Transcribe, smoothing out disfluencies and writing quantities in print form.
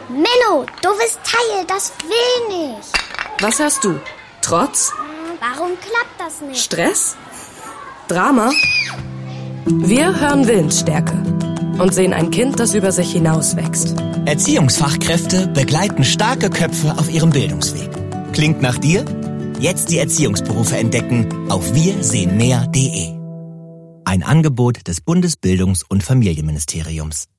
Menno, doofes Teil, das will nicht. Was hast du? Trotz? Warum klappt das nicht? Stress? Drama? Wir hören Willensstärke und sehen ein Kind, das über sich hinauswächst. Erziehungsfachkräfte begleiten starke Köpfe auf ihrem Bildungsweg. Klingt nach dir? Jetzt die Erziehungsberufe entdecken auf wirsehenmehr.de. Ein Angebot des Bundesbildungs- und Familienministeriums.